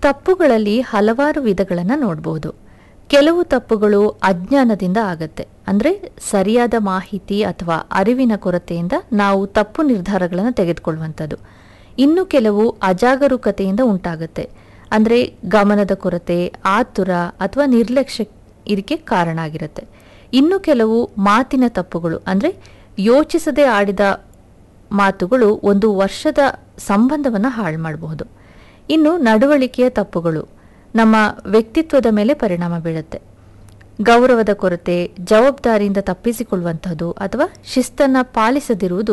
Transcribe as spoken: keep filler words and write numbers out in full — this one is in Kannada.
ತಪ್ಪುಗಳಲ್ಲಿ ಹಲವಾರು ವಿಧಗಳನ್ನು ನೋಡಬಹುದು. ಕೆಲವು ತಪ್ಪುಗಳು ಅಜ್ಞಾನದಿಂದ ಆಗತ್ತೆ, ಅಂದರೆ ಸರಿಯಾದ ಮಾಹಿತಿ ಅಥವಾ ಅರಿವಿನ ಕೊರತೆಯಿಂದ ನಾವು ತಪ್ಪು ನಿರ್ಧಾರಗಳನ್ನು ತೆಗೆದುಕೊಳ್ಳುವಂಥದ್ದು. ಇನ್ನು ಕೆಲವು ಅಜಾಗರೂಕತೆಯಿಂದ ಉಂಟಾಗತ್ತೆ, ಅಂದರೆ ಗಮನದ ಕೊರತೆ, ಆತುರ ಅಥವಾ ನಿರ್ಲಕ್ಷ್ಯ ಇದಕ್ಕೆ ಕಾರಣ ಆಗಿರುತ್ತೆ. ಇನ್ನು ಕೆಲವು ಮಾತಿನ ತಪ್ಪುಗಳು, ಅಂದರೆ ಯೋಚಿಸದೆ ಆಡಿದ ಮಾತುಗಳು ಒಂದು ವರ್ಷದ ಸಂಬಂಧವನ್ನು ಹಾಳು ಮಾಡಬಹುದು. ಇನ್ನು ನಡವಳಿಕೆಯ ತಪ್ಪುಗಳು ನಮ್ಮ ವ್ಯಕ್ತಿತ್ವದ ಮೇಲೆ ಪರಿಣಾಮ ಬೀಳುತ್ತೆ. ಗೌರವದ ಕೊರತೆ, ಜವಾಬ್ದಾರಿಯಿಂದ ತಪ್ಪಿಸಿಕೊಳ್ಳುವಂಥದ್ದು ಅಥವಾ ಶಿಸ್ತನ್ನು ಪಾಲಿಸದಿರುವುದು